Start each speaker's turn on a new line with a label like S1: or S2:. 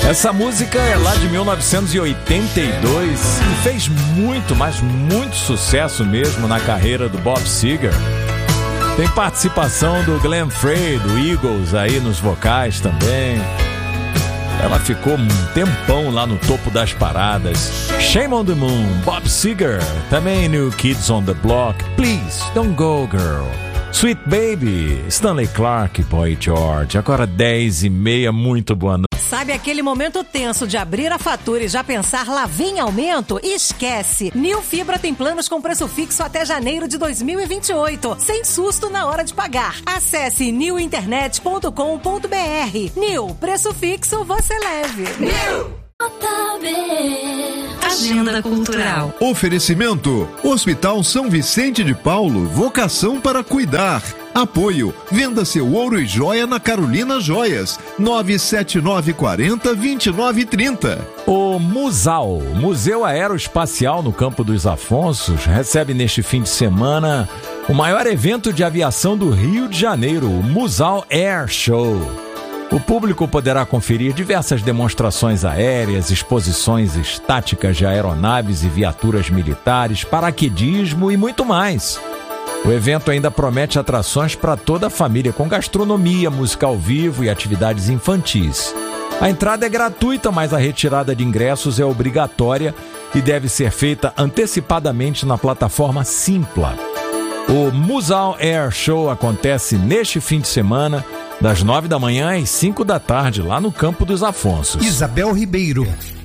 S1: Essa música é lá de 1982 e fez muito, mas muito sucesso mesmo na carreira do Bob Seger. Tem participação do Glenn Frey, do Eagles aí nos vocais também. Ela ficou um tempão lá no topo das paradas. Shame on the Moon, Bob Seger. Também New Kids on the Block, Please Don't Go Girl. Sweet Baby, Stanley Clarke, Boy George. Agora 10h30, muito boa noite.
S2: Sabe aquele momento tenso de abrir a fatura e já pensar lá vem aumento? Esquece! Nil Fibra tem planos com preço fixo até janeiro de 2028, sem susto na hora de pagar. Acesse nilinternet.com.br. Nil, preço fixo você leve. Nil!
S3: Agenda Cultural.
S4: Oferecimento: Hospital São Vicente de Paulo, vocação para cuidar. Apoio: venda seu ouro e joia na Carolina Joias, 97940-2930.
S1: O Musal, Museu Aeroespacial no Campo dos Afonsos, recebe neste fim de semana o maior evento de aviação do Rio de Janeiro, o Musal Air Show. O público poderá conferir diversas demonstrações aéreas, exposições estáticas de aeronaves e viaturas militares, paraquedismo e muito mais. O evento ainda promete atrações para toda a família, com gastronomia, música ao vivo e atividades infantis. A entrada é gratuita, mas a retirada de ingressos é obrigatória e deve ser feita antecipadamente na plataforma Simpla. O Musal Air Show acontece neste fim de semana, das 9 da manhã às 5 da tarde, lá no Campo dos Afonsos.
S5: Isabel Ribeiro.